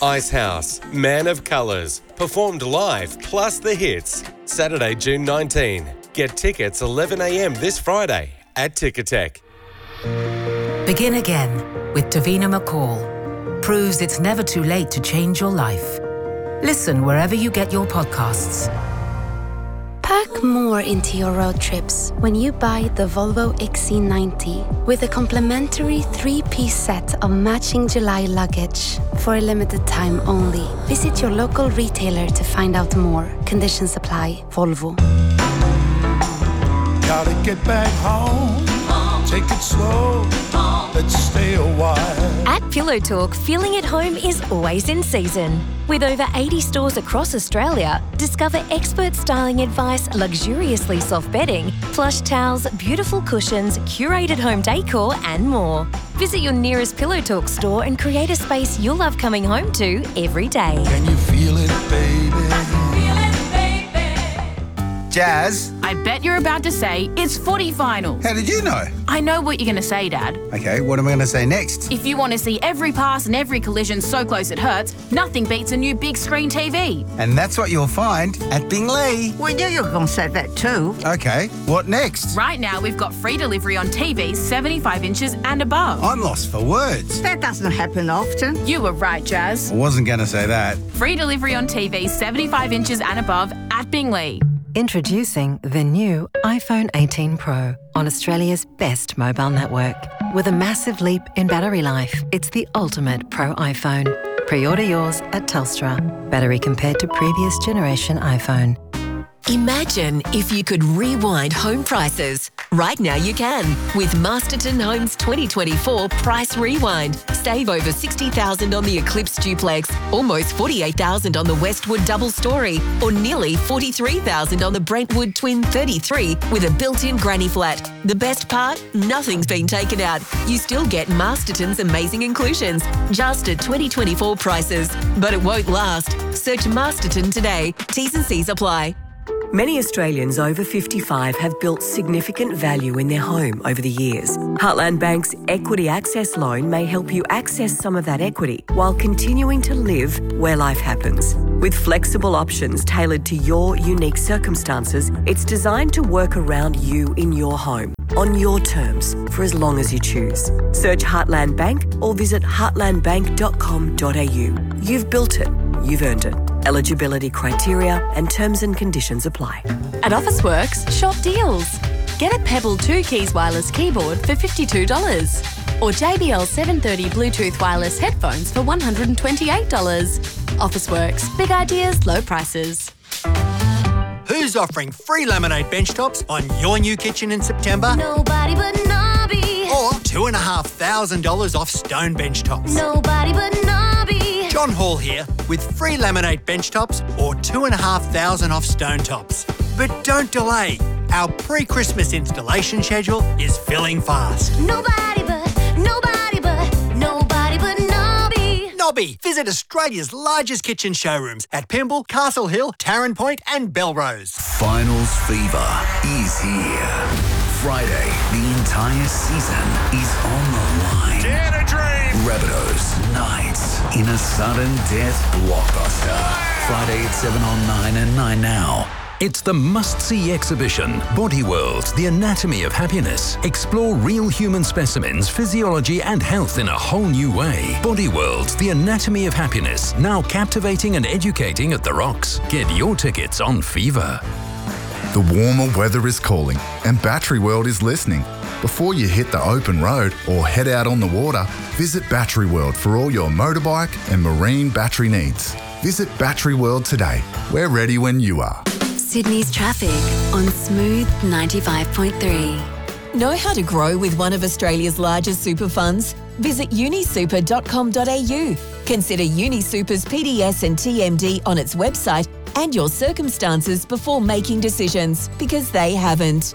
Icehouse, Man of Colours, performed live plus the hits. Saturday, June 19. Get tickets 11 a.m. this Friday at Ticketek. Begin again with Davina McCall. Proves it's never too late to change your life. Listen wherever you get your podcasts. Pack more into your road trips when you buy the Volvo XC90 with a complimentary 3-piece set of matching July luggage for a limited time only. Visit your local retailer to find out more. Conditions apply. Volvo. Gotta get back home. Take it slow. Let's stay a while. At Pillow Talk, feeling at home is always in season. With over 80 stores across Australia, discover expert styling advice, luxuriously soft bedding, plush towels, beautiful cushions, curated home decor and more. Visit your nearest Pillow Talk store and create a space you'll love coming home to every day. Can you feel it, baby? Jazz. I bet you're about to say it's footy final. How did you know? I know what you're going to say, Dad. Okay, what am I going to say next? If you want to see every pass and every collision so close it hurts, nothing beats a new big screen TV. And that's what you'll find at Bingley. We knew you were going to say that too. Okay, what next? Right now, we've got free delivery on TVs 75 inches and above. I'm lost for words. That doesn't happen often. You were right, Jazz. I wasn't going to say that. Free delivery on TVs 75 inches and above at Bingley. Introducing the new iPhone 18 Pro on Australia's best mobile network. With a massive leap in battery life, it's the ultimate Pro iPhone. Pre-order yours at Telstra. Battery compared to previous generation iPhone. Imagine if you could rewind home prices. Right now you can with Masterton Homes 2024 Price Rewind. Save over $60,000 on the Eclipse Duplex, almost $48,000 on the Westwood Double Story, or nearly $43,000 on the Brentwood Twin 33 with a built-in granny flat. The best part? Nothing's been taken out. You still get Masterton's amazing inclusions, just at 2024 prices. But it won't last. Search Masterton today. T's and C's apply. Many Australians over 55 have built significant value in their home over the years. Heartland Bank's Equity Access Loan may help you access some of that equity while continuing to live where life happens. With flexible options tailored to your unique circumstances, it's designed to work around you in your home, on your terms, for as long as you choose. Search Heartland Bank or visit heartlandbank.com.au. You've built it. You've earned it. Eligibility criteria and terms and conditions apply. At Officeworks, shop deals. Get a Pebble 2 Keys wireless keyboard for $52. Or JBL 730 Bluetooth wireless headphones for $128. Officeworks. Big ideas, low prices. Who's offering free laminate bench tops on your new kitchen in September? Nobody but Nobby. Or $2,500 off stone bench tops? Nobody but Nobby. John Hall here with free laminate bench tops or $2,500 off stone tops. But don't delay. Our pre-Christmas installation schedule is filling fast. Nobody but Nobby. Nobby. Visit Australia's largest kitchen showrooms at Pymble, Castle Hill, Tarrant Point and Belrose. Finals fever is here. Friday, the entire season is on the line. Dare to dream. Rabbitohs Knights in a sudden death blockbuster. Friday at 7 on 9 and 9 now. It's the must-see exhibition, Body World, The Anatomy of Happiness. Explore real human specimens, physiology and health in a whole new way. Body World, The Anatomy of Happiness, now captivating and educating at The Rocks. Get your tickets on Fever. The warmer weather is calling and Battery World is listening. Before you hit the open road or head out on the water, visit Battery World for all your motorbike and marine battery needs. Visit Battery World today. We're ready when you are. Sydney's traffic on Smooth 95.3. Know how to grow with one of Australia's largest super funds? Visit unisuper.com.au. Consider UniSuper's PDS and TMD on its website and your circumstances before making decisions, because they haven't.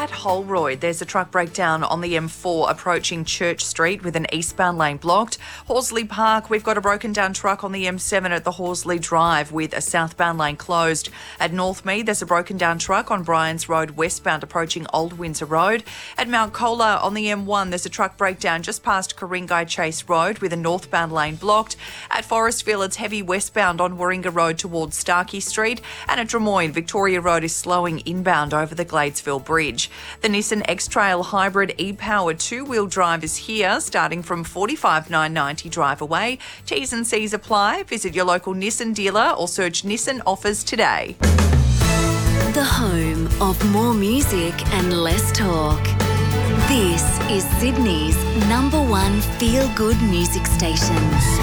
at Holroyd, there's a truck breakdown on the M4 approaching Church Street with an eastbound lane blocked. Horsley Park, we've got a broken down truck on the M7 at the Horsley Drive with a southbound lane closed. At Northmead, there's a broken down truck on Bryans Road westbound approaching Old Windsor Road. At Mount Colah on the M1, there's a truck breakdown just past Ku-ring-gai Chase Road with a northbound lane blocked. At Forestville, it's heavy westbound on Warringah Road towards Starkey Street. And at Drummoyne, Victoria Road is slowing inbound over the Gladesville Bridge. The Nissan X-Trail Hybrid e-powered two-wheel drive is here, starting from $45,990 drive away. T's and C's apply. Visit your local Nissan dealer or search Nissan offers today. The home of more music and less talk. This is Sydney's #1 feel-good music station.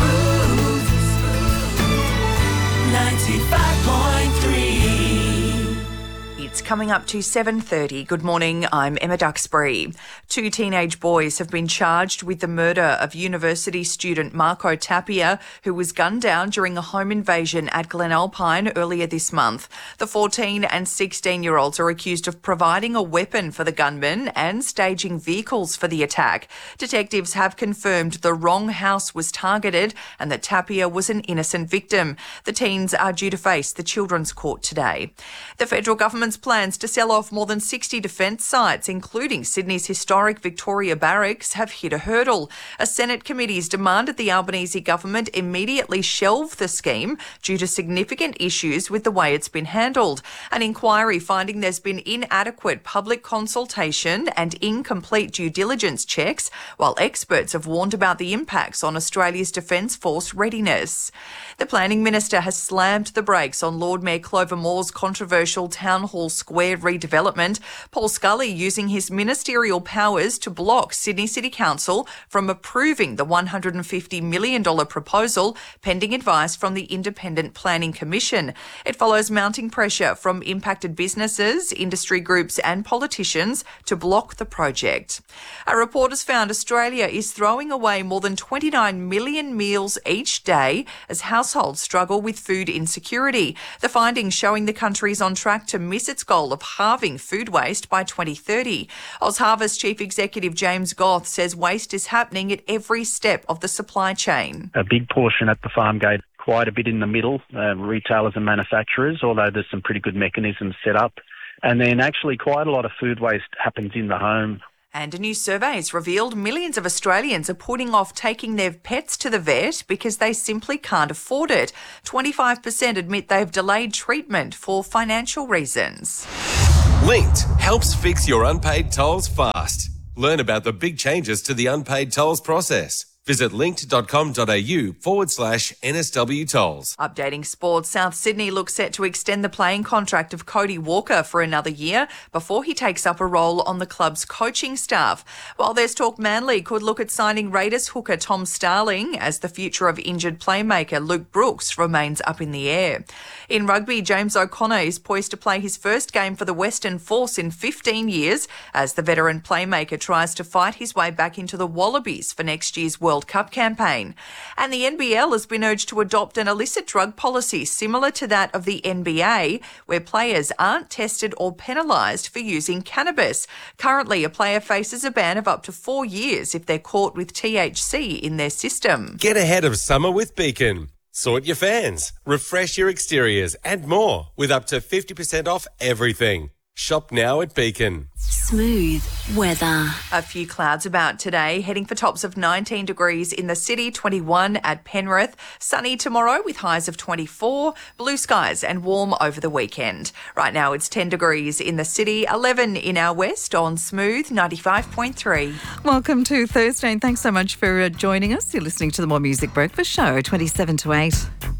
95.3. It's coming up to 7:30. Good morning, I'm Emma Duxbury. 2 teenage boys have been charged with the murder of university student Marco Tapia, who was gunned down during a home invasion at Glenalpine earlier this month. The 14 and 16-year-olds are accused of providing a weapon for the gunman and staging vehicles for the attack. Detectives have confirmed the wrong house was targeted and that Tapia was an innocent victim. The teens are due to face the Children's Court today. The federal government's plans to sell off more than 60 defence sites, including Sydney's historic Victoria Barracks, have hit a hurdle. A Senate committee's demanded the Albanese government immediately shelve the scheme due to significant issues with the way it's been handled. An inquiry finding there's been inadequate public consultation and incomplete due diligence checks, while experts have warned about the impacts on Australia's Defence Force readiness. The Planning Minister has slammed the brakes on Lord Mayor Clover Moore's controversial Town Hall Square redevelopment. Paul Scully using his ministerial powers to block Sydney City Council from approving the $150 million proposal, pending advice from the Independent Planning Commission. It follows mounting pressure from impacted businesses, industry groups and politicians to block the project. A report has found Australia is throwing away more than 29 million meals each day as households struggle with food insecurity. The findings showing the country is on track to miss its goal of halving food waste by 2030. OzHarvest Chief Executive James Goth says waste is happening at every step of the supply chain. A big portion at the farm gate, quite a bit in the middle, retailers and manufacturers, although there's some pretty good mechanisms set up. And then actually quite a lot of food waste happens in the home. And a new survey has revealed millions of Australians are putting off taking their pets to the vet because they simply can't afford it. 25% admit they've delayed treatment for financial reasons. Linked helps fix your unpaid tolls fast. Learn about the big changes to the unpaid tolls process. Visit linked.com.au/NSW tolls. Updating sports, South Sydney looks set to extend the playing contract of Cody Walker for another year before he takes up a role on the club's coaching staff. While there's talk Manly could look at signing Raiders hooker Tom Starling, as the future of injured playmaker Luke Brooks remains up in the air. In rugby, James O'Connor is poised to play his first game for the Western Force in 15 years as the veteran playmaker tries to fight his way back into the Wallabies for next year's World Cup campaign. And the NBL has been urged to adopt an illicit drug policy similar to that of the NBA, where players aren't tested or penalised for using cannabis. Currently, a player faces a ban of up to 4 years if they're caught with THC in their system. Get ahead of summer with Beacon. Sort your fans, refresh your exteriors and more with up to 50% off everything. Shop now at Beacon. Smooth weather. A few clouds about today, heading for tops of 19 degrees in the city, 21 at Penrith. Sunny tomorrow with highs of 24, blue skies and warm over the weekend. Right now it's 10 degrees in the city, 11 in our west on Smooth 95.3. Welcome to Thursday and thanks so much for joining us. You're listening to the More Music Breakfast Show, 27 to 8.